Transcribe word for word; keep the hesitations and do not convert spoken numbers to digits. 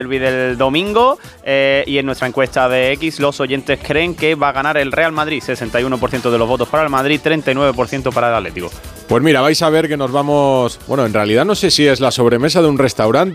derbi del domingo eh, y en nuestra encuesta de X los oyentes creen que va a ganar el Real Madrid, sesenta y uno por ciento de los votos para el Madrid, treinta y nueve por ciento para el Atlético. Pues mira, vais a ver que nos vamos, bueno, en realidad no sé si es la sobremesa de un restaurante